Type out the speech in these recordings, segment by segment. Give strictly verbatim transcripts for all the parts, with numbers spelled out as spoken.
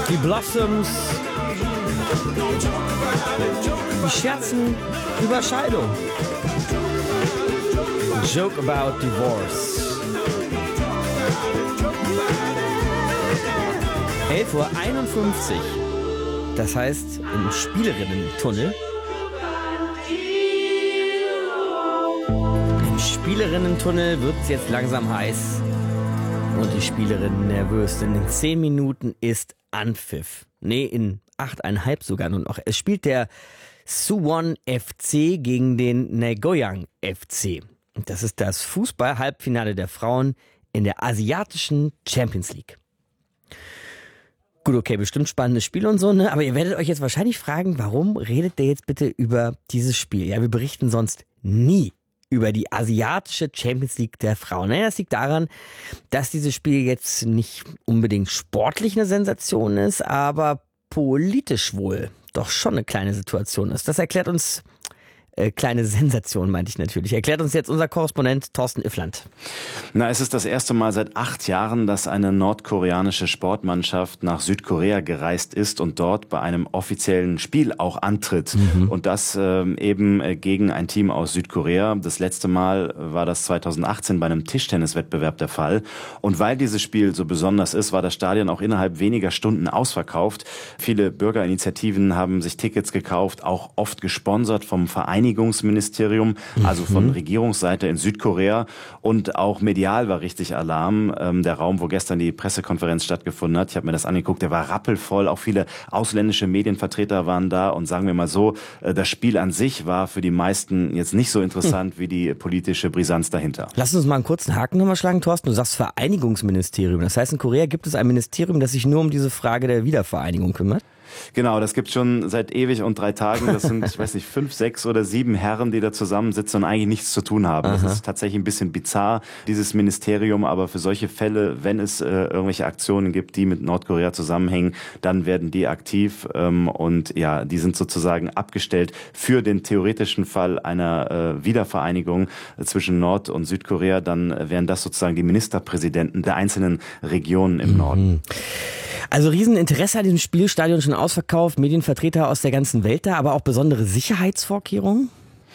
Die Blossoms, die scherzen über Scheidung. Joke about divorce. elf Uhr einundfünfzig. Das heißt, im Spielerinnen-Tunnel. Im Spielerinnen-Tunnel wird es jetzt langsam heiß. Und die Spielerinnen nervös, denn in zehn Minuten ist Anpfiff. Nee, in achteinhalb sogar nun noch. Es spielt der Suwon F C gegen den Nagoyang F C. Das ist das Fußball-Halbfinale der Frauen in der asiatischen Champions League. Gut, okay, bestimmt spannendes Spiel und so, ne? Aber ihr werdet euch jetzt wahrscheinlich fragen, warum redet der jetzt bitte über dieses Spiel? Ja, wir berichten sonst nie über die asiatische Champions League der Frauen. Naja, das liegt daran, dass dieses Spiel jetzt nicht unbedingt sportlich eine Sensation ist, aber politisch wohl doch schon eine kleine Situation ist. Das erklärt uns, äh, kleine Sensation meinte ich natürlich, erklärt uns jetzt unser Korrespondent Thorsten Iffland. Na, es ist das erste Mal seit acht Jahren, dass eine nordkoreanische Sportmannschaft nach Südkorea gereist ist und dort bei einem offiziellen Spiel auch antritt. Mhm. Und das ähm, eben äh, gegen ein Team aus Südkorea. Das letzte Mal war das zweitausendachtzehn bei einem Tischtenniswettbewerb der Fall. Und weil dieses Spiel so besonders ist, war das Stadion auch innerhalb weniger Stunden ausverkauft. Viele Bürgerinitiativen haben sich Tickets gekauft, auch oft gesponsert vom Vereinigungsministerium, also von Regierungsseite in Südkorea. Und auch medial war richtig Alarm. Ähm, der Raum, wo gestern die Pressekonferenz stattgefunden hat, ich habe mir das angeguckt, der war rappelvoll. Auch viele ausländische Medienvertreter waren da. Und sagen wir mal so, äh, das Spiel an sich war für die meisten jetzt nicht so interessant hm. wie die politische Brisanz dahinter. Lass uns mal einen kurzen Haken nochmal schlagen, Thorsten. Du sagst Vereinigungsministerium. Das heißt, in Korea gibt es ein Ministerium, das sich nur um diese Frage der Wiedervereinigung kümmert? Genau, das gibt's schon seit ewig und drei Tagen. Das sind, ich weiß nicht, fünf, sechs oder sieben Herren, die da zusammensitzen und eigentlich nichts zu tun haben. Aha. Das ist tatsächlich ein bisschen bizarr, dieses Ministerium. Aber für solche Fälle, wenn es äh, irgendwelche Aktionen gibt, die mit Nordkorea zusammenhängen, dann werden die aktiv. Ähm, und ja, die sind sozusagen abgestellt für den theoretischen Fall einer äh, Wiedervereinigung äh, zwischen Nord- und Südkorea. Dann äh, wären das sozusagen die Ministerpräsidenten der einzelnen Regionen im mhm. Norden. Also Rieseninteresse an diesem Spielstadion, schon ausverkauft, Medienvertreter aus der ganzen Welt da, aber auch besondere Sicherheitsvorkehrungen?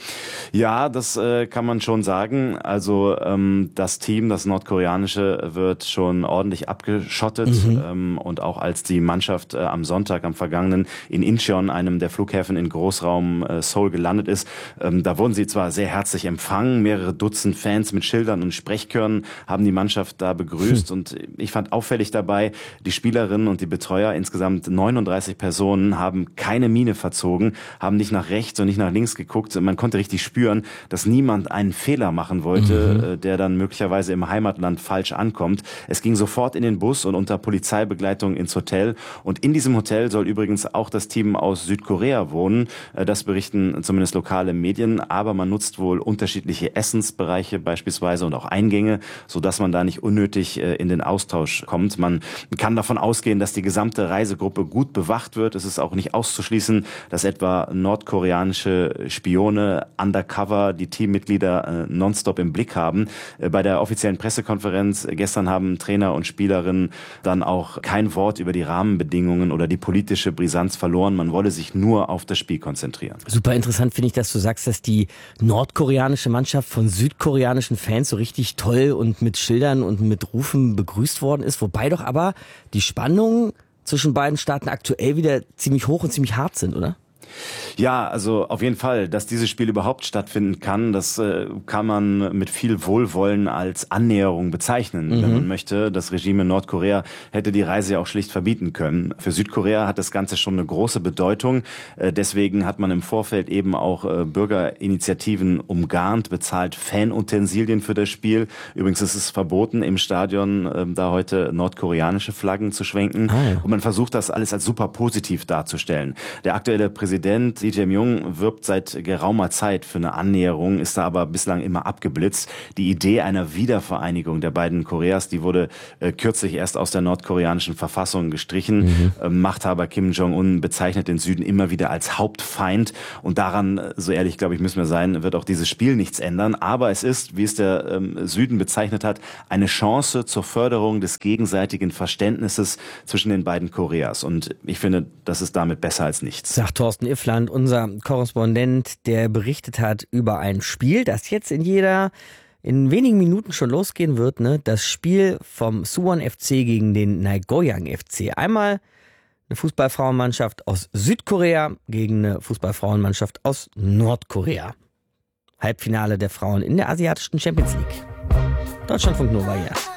Ja, das äh, kann man schon sagen. Also ähm, das Team, das nordkoreanische, wird schon ordentlich abgeschottet. Mhm. Ähm, und auch als die Mannschaft äh, am Sonntag, am vergangenen, in Incheon, einem der Flughäfen in Großraum äh, Seoul, gelandet ist, ähm, da wurden sie zwar sehr herzlich empfangen. Mehrere Dutzend Fans mit Schildern und Sprechchören haben die Mannschaft da begrüßt. Hm. Und ich fand auffällig dabei, die Spielerinnen und die Betreuer, insgesamt neununddreißig Personen, haben keine Miene verzogen, haben nicht nach rechts und nicht nach links geguckt. Man konnte richtig spüren, dass niemand einen Fehler machen wollte, mhm. der dann möglicherweise im Heimatland falsch ankommt. Es ging sofort in den Bus und unter Polizeibegleitung ins Hotel. Und in diesem Hotel soll übrigens auch das Team aus Südkorea wohnen. Das berichten zumindest lokale Medien. Aber man nutzt wohl unterschiedliche Essensbereiche beispielsweise und auch Eingänge, sodass man da nicht unnötig in den Austausch kommt. Man kann davon ausgehen, dass die gesamte Reisegruppe gut bewacht wird. Es ist auch nicht auszuschließen, dass etwa nordkoreanische Spione undercover die Teammitglieder äh, nonstop im Blick haben. Äh, bei der offiziellen Pressekonferenz äh, gestern haben Trainer und Spielerinnen dann auch kein Wort über die Rahmenbedingungen oder die politische Brisanz verloren. Man wolle sich nur auf das Spiel konzentrieren. Super interessant finde ich, dass du sagst, dass die nordkoreanische Mannschaft von südkoreanischen Fans so richtig toll und mit Schildern und mit Rufen begrüßt worden ist. Wobei doch aber die Spannungen zwischen beiden Staaten aktuell wieder ziemlich hoch und ziemlich hart sind, oder? Ja, also auf jeden Fall, dass dieses Spiel überhaupt stattfinden kann, das äh, kann man mit viel Wohlwollen als Annäherung bezeichnen, mhm. wenn man möchte. Das Regime in Nordkorea hätte die Reise ja auch schlicht verbieten können. Für Südkorea hat das Ganze schon eine große Bedeutung. Äh, deswegen hat man im Vorfeld eben auch äh, Bürgerinitiativen umgarnt, bezahlt Fanutensilien für das Spiel. Übrigens ist es verboten, im Stadion äh, da heute nordkoreanische Flaggen zu schwenken. Ah, ja. Und man versucht das alles als super positiv darzustellen. Der aktuelle Präsident Präsident Lee Jae-myung wirbt seit geraumer Zeit für eine Annäherung, ist da aber bislang immer abgeblitzt. Die Idee einer Wiedervereinigung der beiden Koreas, die wurde äh, kürzlich erst aus der nordkoreanischen Verfassung gestrichen. Mhm. Äh, Machthaber Kim Jong-un bezeichnet den Süden immer wieder als Hauptfeind und daran, so ehrlich glaube ich müssen wir sein, wird auch dieses Spiel nichts ändern. Aber es ist, wie es der ähm, Süden bezeichnet hat, eine Chance zur Förderung des gegenseitigen Verständnisses zwischen den beiden Koreas. Und ich finde, das ist damit besser als nichts. Sagt Thorsten Iffland, unser Korrespondent, der berichtet hat über ein Spiel, das jetzt in jeder, in wenigen Minuten schon losgehen wird. Ne? Das Spiel vom Suwon F C gegen den Nagoyang F C. Einmal eine Fußballfrauenmannschaft aus Südkorea gegen eine Fußballfrauenmannschaft aus Nordkorea. Halbfinale der Frauen in der asiatischen Champions League. Deutschlandfunk Nova, ja.